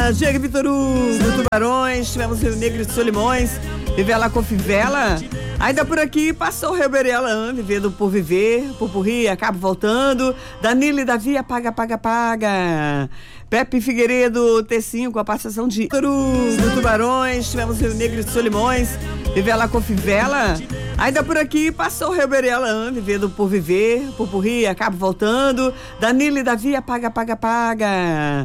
Diego Vitor Hugo, Tubarões, tivemos Rio Negro de Solimões, Vivela com Fivela. Ainda por aqui passou o Reberiela, vivendo por viver, Pupurri, acaba voltando. Danilo e Davi, apaga. Pepe Figueiredo, T5, a participação de do Tubarões, tivemos Rio Negro de Solimões, Vivela com Fivela. Ainda por aqui passou o Reberiela, vivendo por viver, Pupurri, acaba voltando. Danilo e Davi, apaga.